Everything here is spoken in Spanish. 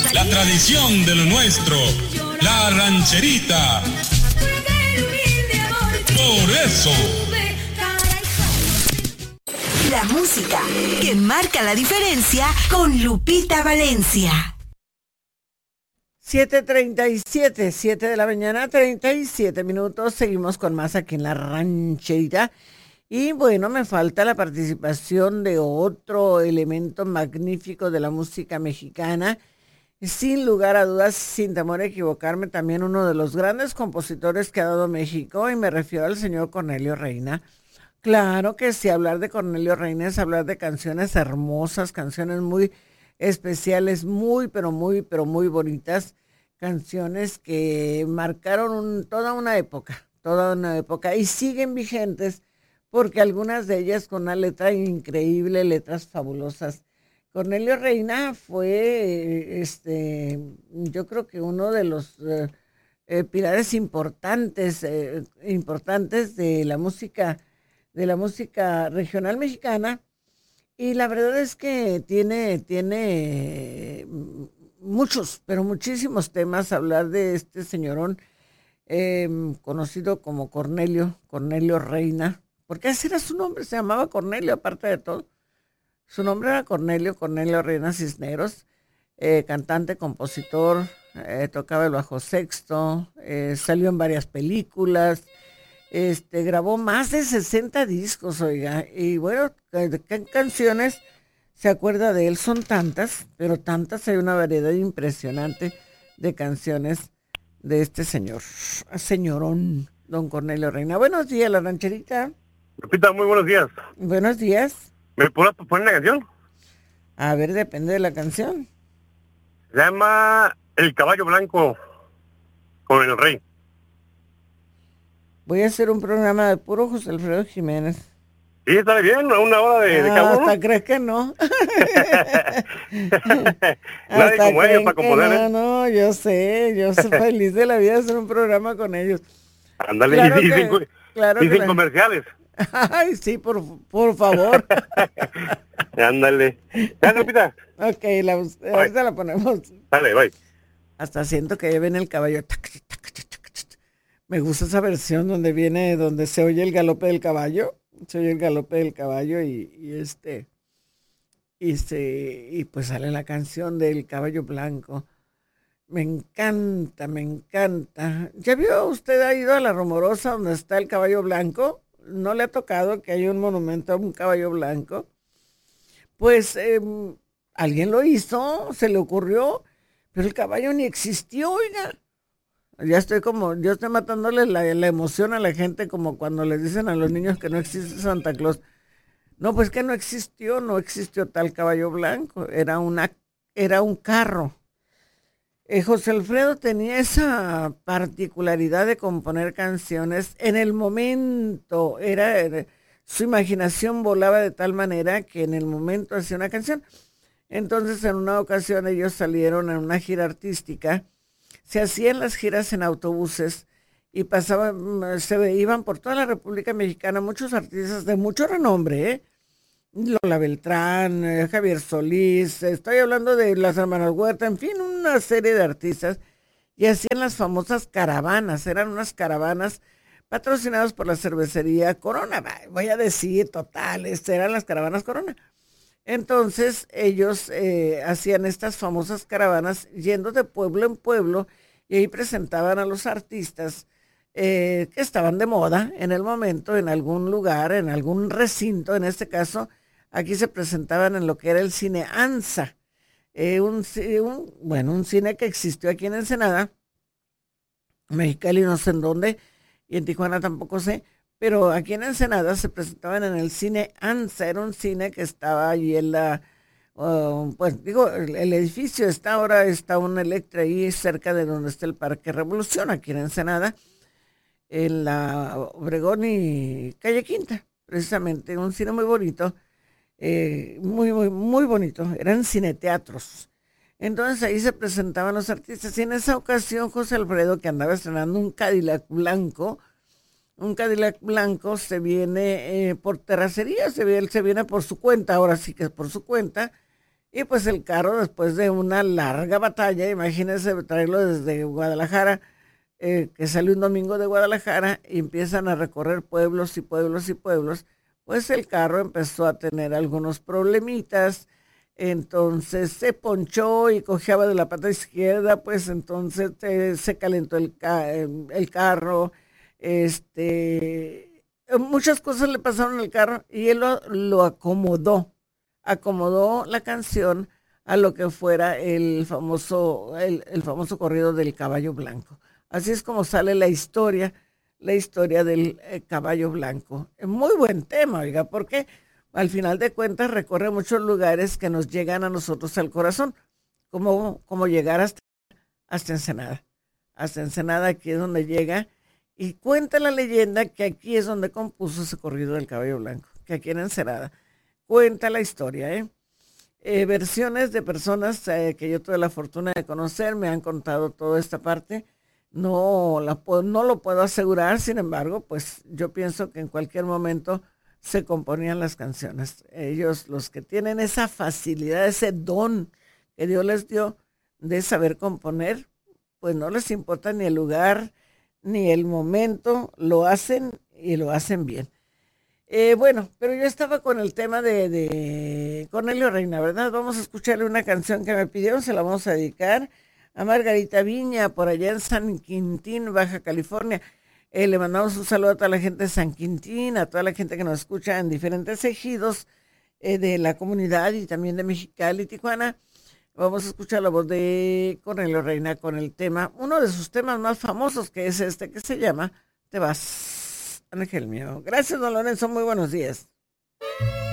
la tradición de lo nuestro, la rancherita. Por eso. La música que marca la diferencia con Lupita Valencia. 7:37, 7 de la mañana, 37 minutos. Seguimos con más aquí en la rancherita. Y bueno, me falta la participación de otro elemento magnífico de la música mexicana. Sin lugar a dudas, sin temor a equivocarme, también uno de los grandes compositores que ha dado México, y me refiero al señor Cornelio Reina. Claro que sí, hablar de Cornelio Reina es hablar de canciones hermosas, canciones muy especiales, pero muy bonitas, canciones que marcaron toda una época, y siguen vigentes porque algunas de ellas con una letra increíble, letras fabulosas. Cornelio Reina fue, yo creo que uno de los pilares importantes de la música regional mexicana, y la verdad es que tiene muchos, pero muchísimos temas hablar de este señorón conocido como Cornelio Reina, porque ese era su nombre, se llamaba Cornelio, aparte de todo. Su nombre era Cornelio Reina Cisneros, cantante, compositor, tocaba el bajo sexto, salió en varias películas, grabó más de 60 discos, oiga, y bueno, ¿qué canciones se acuerda de él? Son tantas, pero tantas, hay una variedad impresionante de canciones de este señorón, don Cornelio Reina. Buenos días, la rancherita. Lupita, muy buenos días. Buenos días. ¿Me puedo poner una canción? A ver, depende de la canción. Se llama El Caballo Blanco con el Rey. Voy a hacer un programa de puro José Alfredo Jiménez. Sí, está bien, una hora de cada uno. Hasta crees que no. Nadie como ellos para componer. No, yo soy feliz de la vida de hacer un programa con ellos. Ándale, claro sin comerciales. Ay, sí, por favor. Ándale. ¿Ya, Lupita? Ok, ahorita la ponemos. Dale, bye. Hasta siento que ya viene el caballo. Me gusta esa versión donde se oye el galope del caballo. Se oye el galope del caballo y pues sale la canción del caballo blanco. Me encanta. ¿Ya vio usted, ha ido a La Rumorosa donde está el caballo blanco? ¿No le ha tocado que haya un monumento a un caballo blanco? Pues alguien lo hizo, se le ocurrió, pero el caballo ni existió, oiga. Yo estoy matándole la emoción a la gente, como cuando les dicen a los niños que no existe Santa Claus. No, pues que no existió tal caballo blanco, era un carro. José Alfredo tenía esa particularidad de componer canciones en el momento, su imaginación volaba de tal manera que en el momento hacía una canción. Entonces, en una ocasión ellos salieron en una gira artística, se hacían las giras en autobuses y iban por toda la República Mexicana muchos artistas de mucho renombre, Lola Beltrán, Javier Solís, estoy hablando de las hermanas Huerta, en fin, una serie de artistas, y hacían las famosas caravanas, eran unas caravanas patrocinadas por la cervecería Corona, voy a decir, eran las caravanas Corona. Entonces ellos hacían estas famosas caravanas yendo de pueblo en pueblo, y ahí presentaban a los artistas que estaban de moda en el momento, en algún lugar, en algún recinto. En este caso, aquí se presentaban en lo que era el cine ANSA, un cine que existió aquí en Ensenada, Mexicali no sé en dónde, y en Tijuana tampoco sé, pero aquí en Ensenada se presentaban en el cine ANSA, era un cine que estaba allí en el edificio ahora está un Electra ahí cerca de donde está el Parque Revolución, aquí en Ensenada, en la Obregón y Calle Quinta, precisamente, un cine muy bonito, muy bonito, eran cineteatros. Entonces ahí se presentaban los artistas, y en esa ocasión José Alfredo, que andaba estrenando un Cadillac blanco se viene por terracería, él se viene por su cuenta, ahora sí que es por su cuenta, Y pues el carro, después de una larga batalla, imagínense traerlo desde Guadalajara, que salió un domingo de Guadalajara y empiezan a recorrer pueblos y pueblos y pueblos, pues el carro empezó a tener algunos problemitas, entonces se ponchó y cojeaba de la pata izquierda, pues entonces se calentó el carro, muchas cosas le pasaron al carro y él lo acomodó la canción a lo que fuera el famoso corrido del caballo blanco. Así es como sale la historia del caballo blanco. Muy buen tema, oiga, porque al final de cuentas recorre muchos lugares que nos llegan a nosotros al corazón, como llegar hasta Ensenada. Hasta Ensenada, aquí es donde llega, y cuenta la leyenda que aquí es donde compuso ese corrido del caballo blanco, que aquí en Ensenada. Cuenta la historia, versiones de personas que yo tuve la fortuna de conocer me han contado toda esta parte. No lo puedo asegurar, sin embargo, pues yo pienso que en cualquier momento se componían las canciones. Ellos, los que tienen esa facilidad, ese don que Dios les dio de saber componer, pues no les importa ni el lugar ni el momento, lo hacen y lo hacen bien. Bueno, pero yo estaba con el tema de Cornelio Reina, ¿verdad? Vamos a escucharle una canción que me pidieron, se la vamos a dedicar a Margarita Viña, por allá en San Quintín, Baja California. Le mandamos un saludo a toda la gente de San Quintín, a toda la gente que nos escucha en diferentes ejidos de la comunidad y también de Mexicali y Tijuana. Vamos a escuchar la voz de Cornelio Reina con el tema, uno de sus temas más famosos, que es este, que se llama Te vas, Ángel mío. Gracias, don Lorenzo, muy buenos días.